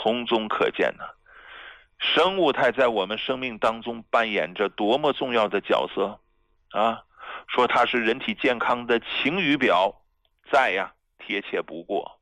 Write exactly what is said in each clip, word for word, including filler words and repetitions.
从中可见呢，生物态在我们生命当中扮演着多么重要的角色啊！说它是人体健康的晴雨表，再呀贴切不过。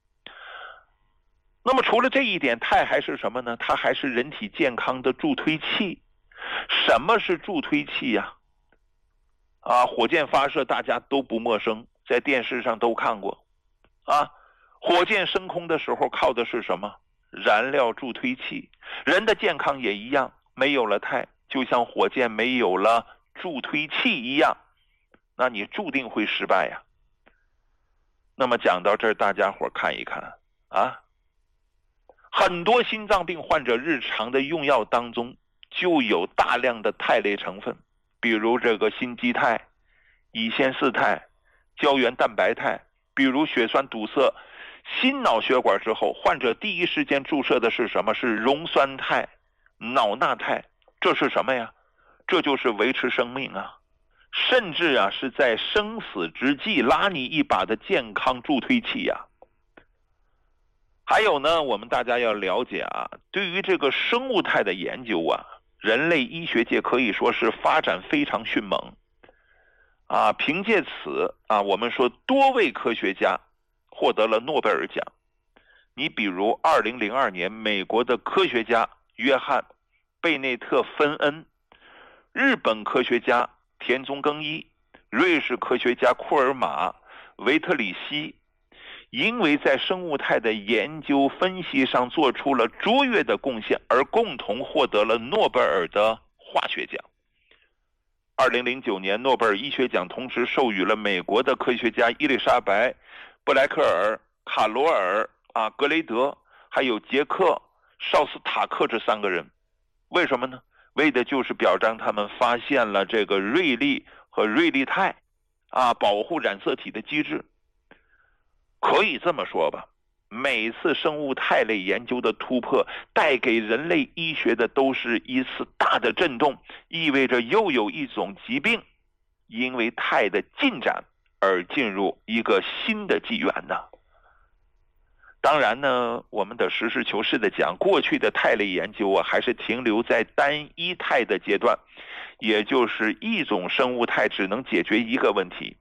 那么除了这一点，钛还是什么呢？它还是人体健康的助推器。什么是助推器呀？啊，火箭发射大家都不陌生，在电视上都看过啊。火箭升空的时候靠的是什么？燃料助推器。人的健康也一样，没有了钛，就像火箭没有了助推器一样，那你注定会失败呀。那么讲到这儿，大家伙看一看啊，很多心脏病患者日常的用药当中就有大量的肽类成分，比如这个心肌肽、乙酰四肽、胶原蛋白肽，比如血栓堵塞心脑血管之后，患者第一时间注射的是什么？是溶酸肽、脑钠肽。这是什么呀？这就是维持生命啊，甚至啊是在生死之际拉你一把的健康助推器呀。还有呢，我们大家要了解啊，对于这个生物态的研究啊，人类医学界可以说是发展非常迅猛啊。凭借此啊，我们说多位科学家获得了诺贝尔奖。你比如二零零二年美国的科学家约翰贝内特芬恩，日本科学家田中耕一，瑞士科学家库尔马维特里希，因为在生物态的研究分析上做出了卓越的贡献，而共同获得了诺贝尔的化学奖。二零零九年诺贝尔医学奖同时授予了美国的科学家伊丽莎白、布莱克尔、卡罗尔、啊格雷德，还有杰克、绍斯塔克这三个人。为什么呢？为的就是表彰他们发现了这个瑞丽和瑞丽肽啊保护染色体的机制。可以这么说吧，每次生物肽类研究的突破带给人类医学的都是一次大的震动，意味着又有一种疾病因为肽的进展而进入一个新的纪元呢。当然呢，我们得实事求是的讲，过去的肽类研究啊，还是停留在单一肽的阶段，也就是一种生物肽只能解决一个问题。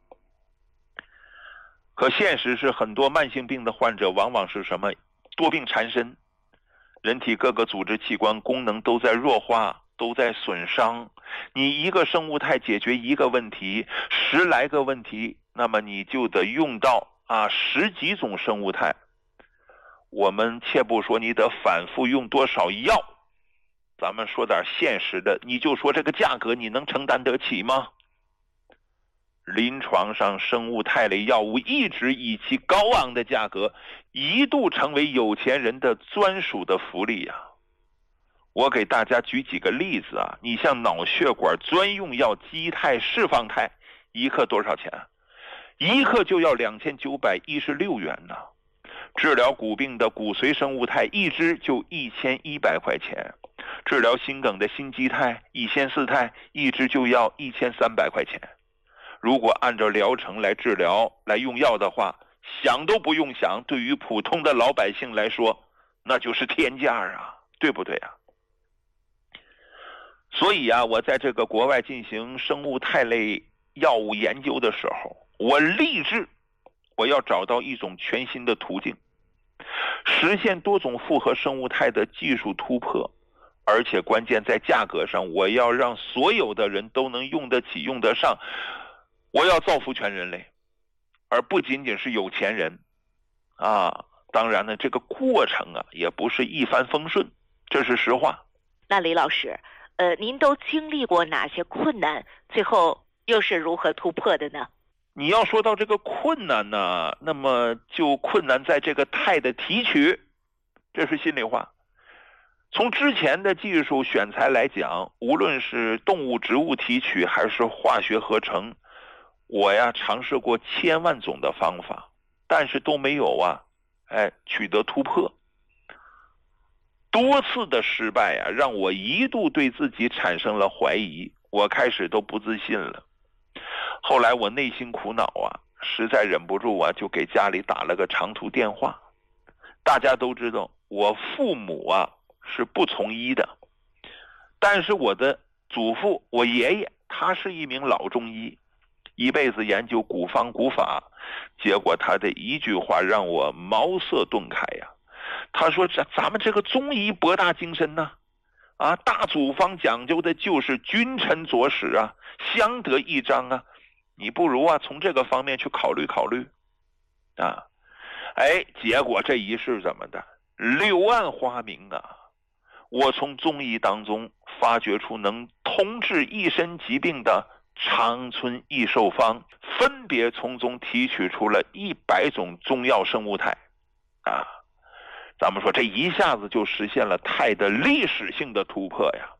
可现实是，很多慢性病的患者往往是什么？多病缠身，人体各个组织器官功能都在弱化，都在损伤。你一个生物肽解决一个问题，十来个问题，那么你就得用到啊十几种生物肽。我们切不说你得反复用多少药，咱们说点现实的，你就说这个价格你能承担得起吗？临床上生物肽类药物一直以其高昂的价格一度成为有钱人的专属的福利啊。我给大家举几个例子啊，你像脑血管专用药基肽释放肽，一克多少钱？一克就要两千九百一十六元呢。治疗骨病的骨髓生物肽一支就一千一百块钱，治疗心梗的心肌肽、乙酰四肽一支就要一千三百块钱。如果按照疗程来治疗来用药的话，想都不用想，对于普通的老百姓来说那就是天价啊，对不对啊？所以啊，我在这个国外进行生物肽类药物研究的时候，我立志我要找到一种全新的途径，实现多种复合生物肽的技术突破，而且关键在价格上，我要让所有的人都能用得起用得上，我要造福全人类，而不仅仅是有钱人啊。当然呢，这个过程啊也不是一帆风顺，这是实话。 那李老师，呃，您都经历过哪些困难，最后又是如何突破的呢？ 你要说到这个困难呢，那么就困难在这个肽的提取，这是心里话。从之前的技术选材来讲，无论是动物植物提取还是化学合成，我呀尝试过千万种的方法，但是都没有啊哎取得突破。多次的失败啊，让我一度对自己产生了怀疑，我开始都不自信了。后来我内心苦恼啊，实在忍不住啊，就给家里打了个长途电话。 大家都知道，我父母啊是不从医的，但是我的祖父，我爷爷，他是一名老中医，一辈子研究古方古法，结果他的一句话让我茅塞顿开呀。他说：“这咱们这个中医博大精深呐、啊，啊，大祖方讲究的就是君臣佐使啊，相得益彰啊，你不如啊从这个方面去考虑考虑啊。”哎，结果这一世怎么的？柳暗花明啊！我从中医当中发掘出能通治一身疾病的长春益寿方，分别从中提取出了一百种中药生物肽啊！咱们说这一下子就实现了肽的历史性的突破呀。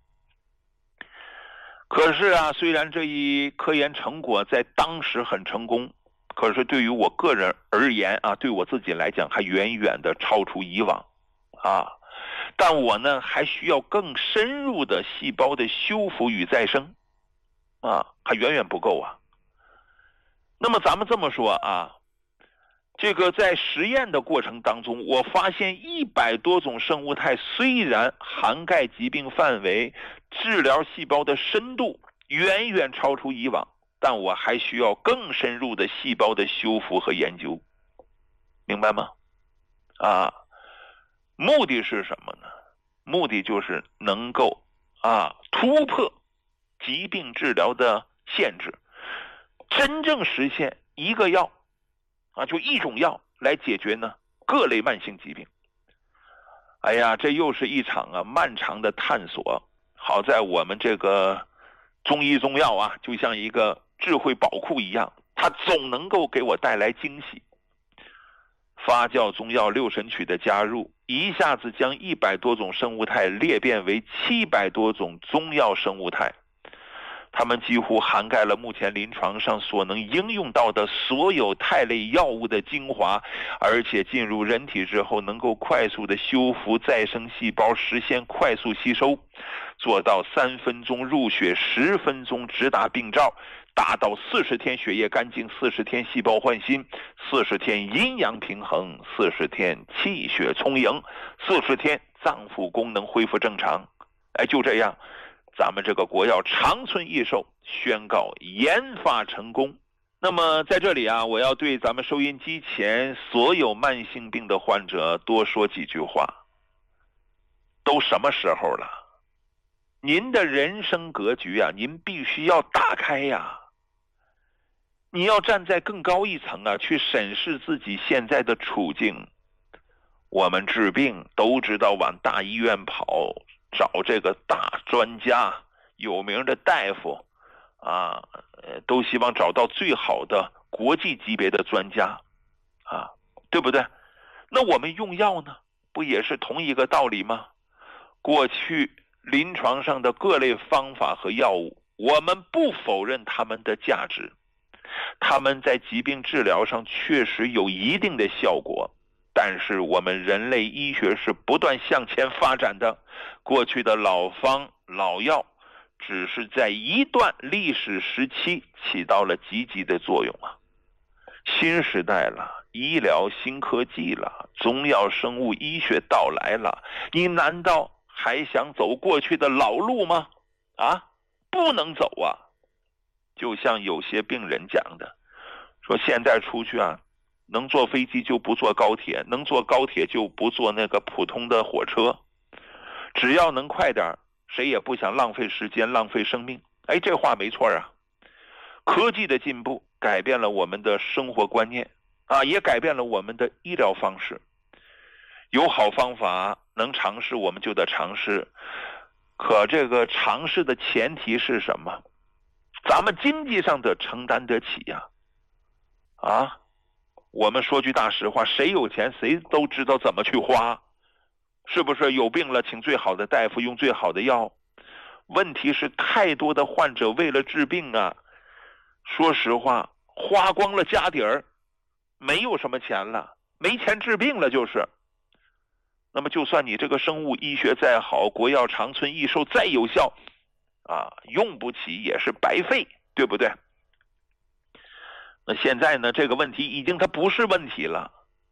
可是啊，虽然这一科研成果在当时很成功，可是对于我个人而言啊，对我自己来讲还远远的超出以往啊。但我呢还需要更深入的细胞的修复与再生啊，还远远不够啊。那么咱们这么说啊，这个在实验的过程当中，我发现一百多种生物肽虽然涵盖疾病范围、治疗细胞的深度远远超出以往，但我还需要更深入的细胞的修复和研究，明白吗？啊，目的是什么呢？目的就是能够啊突破疾病治疗的限制，真正实现一个药啊，就一种药来解决呢各类慢性疾病。哎呀，这又是一场啊漫长的探索。好在我们这个中医中药啊，就像一个智慧宝库一样，它总能够给我带来惊喜。发酵中药六神曲的加入，一下子将一百多种生物肽裂变为七百多种中药生物肽，它们几乎涵盖了目前临床上所能应用到的所有肽类药物的精华，而且进入人体之后能够快速的修复再生细胞，实现快速吸收，做到三分钟入血，十分钟直达病灶，达到四十天血液干净，四十天细胞换新，四十天阴阳平衡，四十天气血充盈，四十天脏腑功能恢复正常。哎，就这样，咱们这个国药长春益寿宣告研发成功。那么在这里啊，我要对咱们收音机前所有慢性病的患者多说几句话。都什么时候了？您的人生格局啊，您必须要打开呀。你要站在更高一层啊，去审视自己现在的处境。我们治病都知道往大医院跑，找这个大专家、有名的大夫啊，都希望找到最好的国际级别的专家啊，对不对？那我们用药呢，不也是同一个道理吗？过去临床上的各类方法和药物，我们不否认它们的价值，他们在疾病治疗上确实有一定的效果，但是我们人类医学是不断向前发展的，过去的老方老药只是在一段历史时期起到了积极的作用啊。新时代了，医疗新科技了，中药生物医学到来了，你难道还想走过去的老路吗？啊，不能走啊。就像有些病人讲的，说现在出去啊，能坐飞机就不坐高铁，能坐高铁就不坐那个普通的火车，只要能快点，谁也不想浪费时间浪费生命。哎，这话没错啊。科技的进步改变了我们的生活观念啊，也改变了我们的医疗方式。有好方法能尝试我们就得尝试，可这个尝试的前提是什么？咱们经济上得承担得起呀。啊，我们说句大实话，谁有钱谁都知道怎么去花，是不是？有病了请最好的大夫，用最好的药。问题是太多的患者为了治病啊，说实话花光了家底儿，没有什么钱了，没钱治病了就是。那么就算你这个生物医学再好，国药长春益寿再有效啊，用不起也是白费，对不对？那现在呢，这个问题已经它不是问题了。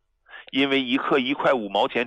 因为一克一块五毛钱